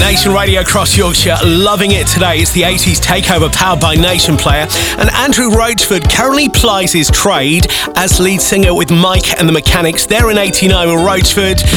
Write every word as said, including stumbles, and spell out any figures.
Nation Radio across Yorkshire, loving it today. It's the eighties takeover powered by Nation Player. And Andrew Roachford currently plies his trade as lead singer with Mike and the Mechanics. They're in eighty-nine with Roachford.